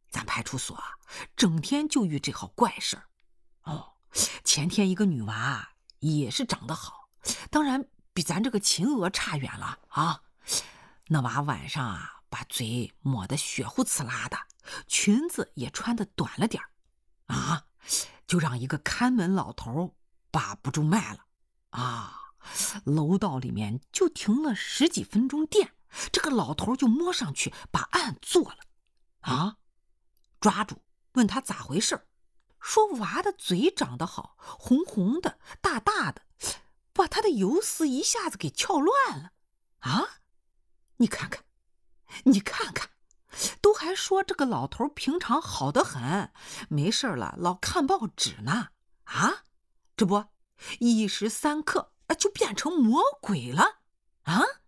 咱派出所整天就遇这号怪事儿。哦，前天一个女娃也是长得好，当然比咱这个秦娥差远了啊。那娃晚上把嘴抹得血乎呲啦的，裙子也穿得短了点啊，就让一个看门老头把不住脉了啊。楼道里面就停了10几分钟电，这个老头就摸上去把案做了啊。抓住问他咋回事，说娃的嘴长得好，红红的大大的，把他的游丝一下子给撬乱了啊。你看看都还说这个老头平常好得很，没事了老看报纸呢啊，这不一时3刻就变成魔鬼了啊。